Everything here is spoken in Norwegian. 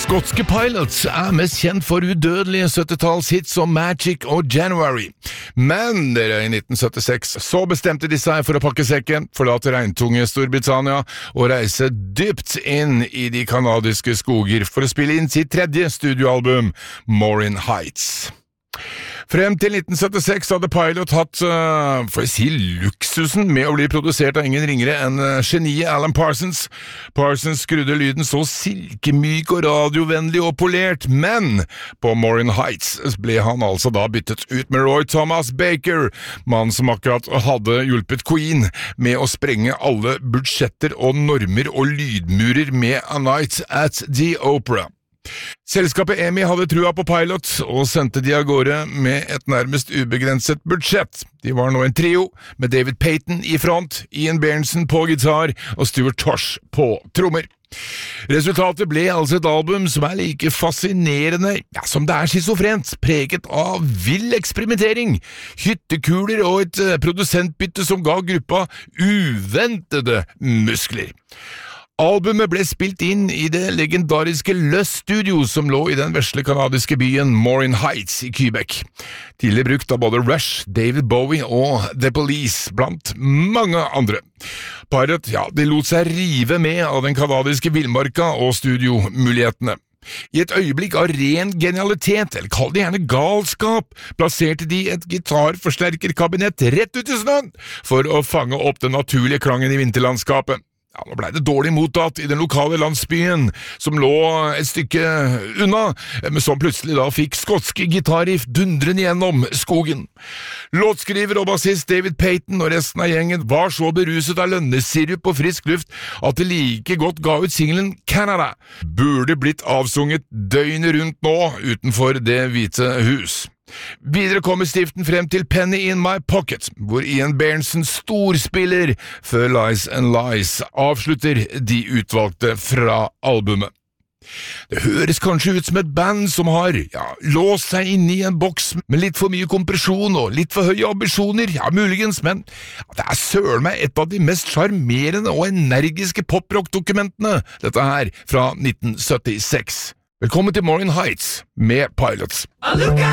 Skotske Pilots mest kjent for udødelige 70-tallshits som Magic og January. Men dere, i 1976 så bestemte de seg for å pakke sekken, forlate regntunge Storbritannia og reise dypt inn i de kanadiske skoger for å spille inn sitt tredje studioalbum, Morin Heights. Frem til 1976 hadde Pilot hatt, luksusen med å bli produsert av ingen ringere enn geniet Alan Parsons. Parsons skrudde lyden så silkemyk og radiovennlig og polert, men på Morin Heights ble han altså da byttet ut med Roy Thomas Baker, mannen som akkurat hadde hjulpet Queen med å sprenge alle budsjetter og normer og lydmurer med A Night at the Opera. Selskapet EMI hadde trua på Pilot og sendte de av gårde med et nærmest ubegrenset budsjett. De var nå en trio med David Payton i front, Ian Berenson på gitar og Stuart Tosh på trommer. Resultatet ble altså et album som like fascinerende som det schizofrent, preget av vill eksperimentering, hyttekuler og et produsentbytte som ga gruppa uventede muskler. Albumet ble spilt inn i det legendariske Luss Studio som lå i den vesle kanadiske byen Morin Heights i Quebec. Tidligere brukt av både Rush, David Bowie og The Police, blant mange andre. Pilot, de lot seg rive med av den kanadiske villmarka og studiomulighetene. I et øyeblikk av ren genialitet, eller kall det gjerne galskap, plasserte de et gitarforsterkerkabinett rett ut i snøen for å fange opp den naturlige klangen i vinterlandskapet. Nå ble det dårlig mottatt i den lokale landsbyen, som lå et stykke unna, men som plutselig da fikk skotske gitarriff dundrende gjennom skogen. Låtskriver og bassist David Payton og resten av gjengen var så beruset av lønnesirup og frisk luft at de like godt ga ut singelen Canada. Burde blitt avsunget døgnet rundt nå utenfor Det hvite hus. Videre kommer stiften frem til Penny in My Pocket, hvor Ian Berenson storspiller før Lies and Lies avslutter de utvalgte fra albumet. Det høres kanskje ut som et band som har låst seg inne i en boks med litt for mye kompresjon og litt for høye ambisjoner, muligens, men det søren meg et av de mest charmerende og energiske poprock-dokumentene, dette her fra 1976. Velkommen til Morin Heights med Pilots.